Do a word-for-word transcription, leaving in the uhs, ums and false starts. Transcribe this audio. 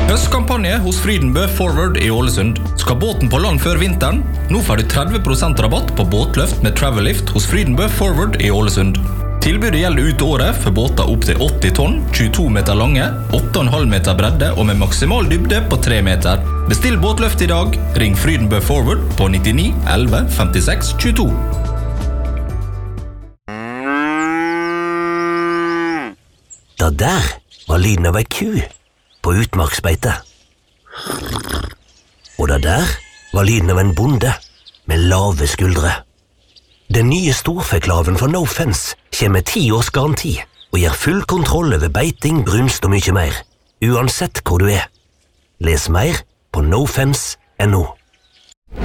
Høstkampanje hos Frydenbø Forward i Ålesund. Skal båten på land før vinteren? Nå får du tretti prosent rabatt på båtløft med Travel-lift hos Frydenbø Forward i Ålesund. Tilbudet gjelder ut året for båter opp til åtti tonn, tjueto meter lange, åtte komma fem meter bredde og med maksimal dybde på tre meter. Bestill båtløft i dag. Ring Frydenbø Forward på nittini elleve femtiseks tjueto. Da der var lyden av ei ku på utmarksbeite. Og da der var lyden av en bonde med lave skuldre. Den nye storfeklaven fra No Fence kommer med ti års garanti og gir full kontroll over beiting, brunst og mye mer, uansett hvor du er. Les mer på no fence punktum no.